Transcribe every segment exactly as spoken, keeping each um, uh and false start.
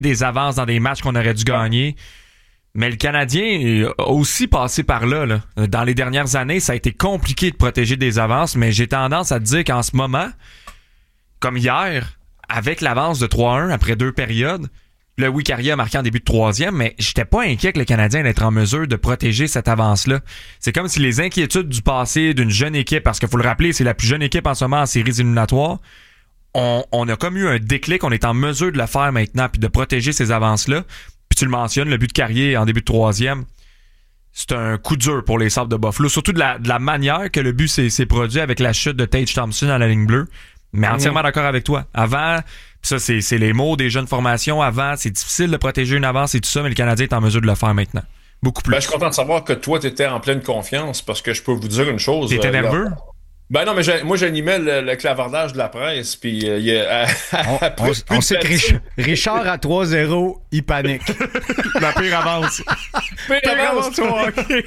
des avances dans des matchs qu'on aurait dû gagner. Mais le Canadien a aussi passé par là, là. Dans les dernières années, ça a été compliqué de protéger des avances, mais j'ai tendance à te dire qu'en ce moment, comme hier, avec l'avance de trois un après deux périodes, le oui, Carrier a marqué en début de troisième, mais j'étais pas inquiet que le Canadien allait être en mesure de protéger cette avance-là. C'est comme si les inquiétudes du passé d'une jeune équipe, parce qu'il faut le rappeler, c'est la plus jeune équipe en ce moment en séries éliminatoires, on, on a comme eu un déclic, on est en mesure de le faire maintenant, puis de protéger ces avances-là. Puis tu le mentionnes, le but de Carrier en début de troisième, c'est un coup dur pour les Sabres de Buffalo, surtout de la, de la manière que le but s'est, s'est produit avec la chute de Tage Thompson à la ligne bleue. Mais entièrement mmh. d'accord avec toi. Avant, ça c'est, c'est les mots des jeunes formations, avant, c'est difficile de protéger une avance et tout ça, mais le Canadien est en mesure de le faire maintenant. Beaucoup plus. Ben, je suis content de savoir que toi, tu étais en pleine confiance, parce que je peux vous dire une chose. T'étais euh, nerveux? Là, ben non, mais j'ai, moi, j'animais le, le clavardage de la presse, puis euh, y a, on, on, on sait que Richard, Richard à trois zéro, il panique. La pire avance. Pire, pire avance, toi, OK.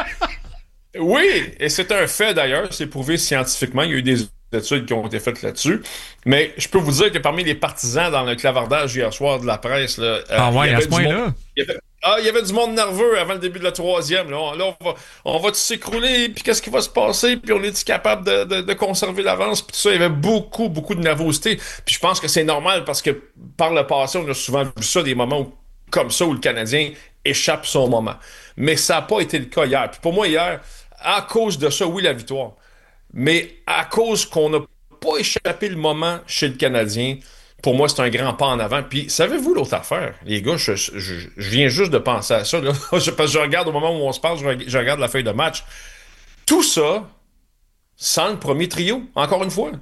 Oui, et c'est un fait d'ailleurs, c'est prouvé scientifiquement, il y a eu des études qui ont été faites là-dessus, mais je peux vous dire que parmi les partisans dans le clavardage hier soir de la presse, là, ah ouais, à ce point-là? Ah, il y avait du monde nerveux avant le début de la troisième. Là, on, là, on va, on va s'écrouler, puis qu'est-ce qui va se passer, puis on est-tu capable de, de, de conserver l'avance, puis tout ça. Il y avait beaucoup, beaucoup de nervosité. Puis je pense que c'est normal parce que par le passé, on a souvent vu ça, des moments où, comme ça où le Canadien échappe son moment. Mais ça n'a pas été le cas hier. Puis pour moi, hier, à cause de ça, oui, la victoire. Mais à cause qu'on n'a pas échappé le moment chez le Canadien, pour moi, c'est un grand pas en avant. Puis, savez-vous l'autre affaire? Les gars, je, je, je viens juste de penser à ça. Là. Parce que je regarde au moment où on se parle, je, je regarde la feuille de match. Tout ça sans le premier trio, encore une fois.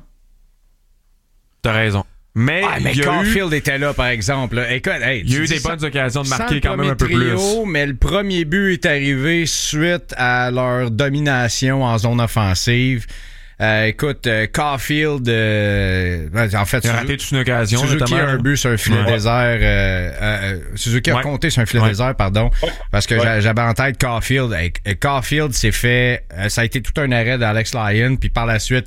T'as raison. Mais, ah, mais Caulfield eu... était là, par exemple. Là. Écoute, hey, il y a eu des sans, bonnes occasions de marquer quand même un peu trio, plus. Mais le premier but est arrivé suite à leur domination en zone offensive. Euh, écoute, euh, Caulfield, euh, en fait, il a raté toute une occasion. Suzuki a un but sur un filet ouais. désert. Euh, euh, Suzuki a ouais. compté sur un filet ouais. désert, pardon, ouais. parce que ouais. j'avais en tête Caulfield. Hey, Caulfield s'est fait, euh, ça a été tout un arrêt d'Alex Lyon, puis par la suite,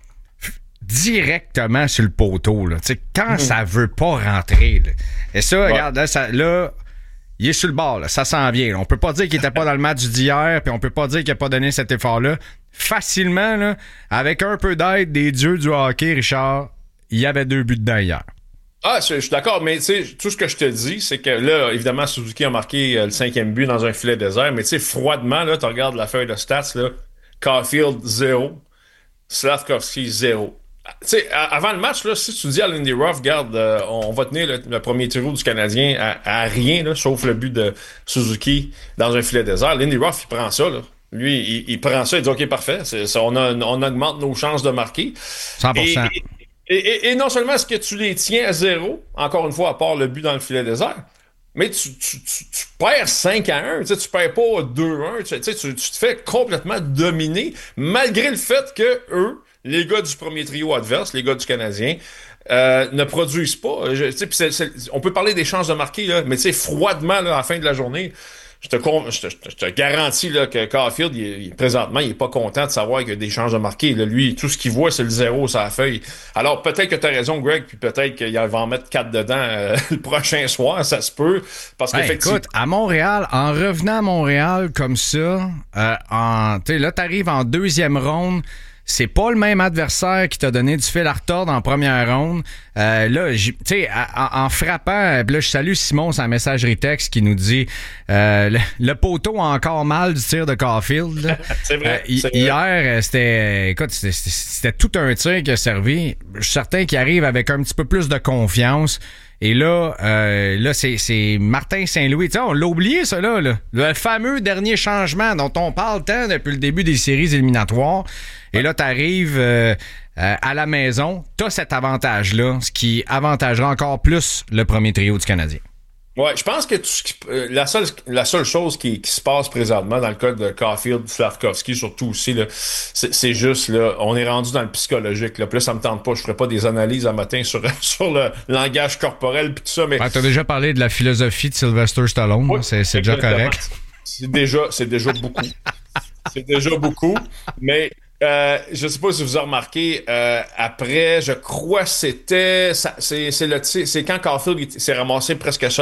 f- directement sur le poteau. Là. Tu sais, quand mmh. ça veut pas rentrer. Là. Et ça, ouais. regarde, là, ça, là, il est sur le bord. Là. Ça s'en vient. Là. On peut pas dire qu'il était pas dans le match d'hier, puis on peut pas dire qu'il a pas donné cet effort-là. Facilement, là, avec un peu d'aide des dieux du hockey, Richard, il y avait deux buts dedans hier. Ah, je, je suis d'accord, mais tu sais, tout ce que je te dis, c'est que là, évidemment, Suzuki a marqué euh, le cinquième but dans un filet désert, mais tu sais, froidement, là, tu regardes la feuille de stats, là, Caulfield, zéro, Slavkovski, zéro. Tu sais, avant le match, là, si tu dis à Lindy Ruff, regarde, euh, on va tenir le, le premier trio du Canadien à, à rien, là, sauf le but de Suzuki dans un filet désert, Lindy Ruff, il prend ça, là. Lui, il, il prend ça et dit « OK, parfait, c'est, ça, on, a, on augmente nos chances de marquer. » cent pour cent. Et, et, et, et non seulement est-ce que tu les tiens à zéro, encore une fois, à part le but dans le filet désert, mais tu, tu, tu, tu perds cinq à un, tu sais, tu perds pas deux un, tu, tu, tu te fais complètement dominer, malgré le fait que eux, les gars du premier trio adverse, les gars du Canadien, euh, ne produisent pas. Je, c'est, c'est, on peut parler des chances de marquer, là, mais tu sais, froidement, là, à la fin de la journée, Je te, con... je, te, je te garantis là, que Caulfield, il, il, présentement, il est pas content de savoir qu'il y a des chances de marquer. Là, lui, tout ce qu'il voit, c'est le zéro sur la feuille. Alors, peut-être que tu as raison, Greg, puis peut-être qu'il va en mettre quatre dedans euh, le prochain soir, ça se peut. Parce hey, qu'effectivement... Écoute, à Montréal, en revenant à Montréal comme ça, euh, en, là, t'arrives en deuxième ronde. C'est pas le même adversaire qui t'a donné du fil à retordre en première ronde. Euh, là, tu sais, en, en frappant, là, je salue Simon, sa messagerie texte qui nous dit euh, le, le poteau a encore mal du tir de Caulfield. c'est vrai. Euh, c'est hier, vrai. c'était, écoute, c'était, c'était tout un tir qui a servi. Je suis certain qu'il arrive avec un petit peu plus de confiance. Et là, euh, là, c'est, c'est Martin Saint-Louis. Tu sais, on l'a oublié, ça, là, là. Le fameux dernier changement dont on parle tant depuis le début des séries éliminatoires. Et là, t'arrives euh, euh, à la maison, t'as cet avantage-là, ce qui avantagera encore plus le premier trio du Canadien. Ouais, je pense que tout ce qui, euh, la seule la seule chose qui, qui se passe présentement dans le cas de Caulfield, Slavkovski surtout aussi là, c'est, c'est juste là, on est rendu dans le psychologique là. Puis là, ça me tente pas, je ferai pas des analyses un matin sur sur le langage corporel puis tout ça, mais ben, t'as déjà parlé de la philosophie de Sylvester Stallone, oui, c'est, c'est déjà correct. C'est déjà c'est déjà beaucoup, c'est déjà beaucoup, mais Euh, je sais pas si vous avez remarqué, euh, après, je crois que c'était, ça- c'est, c'est le, c'est quand Caulfield il s'est ramassé presque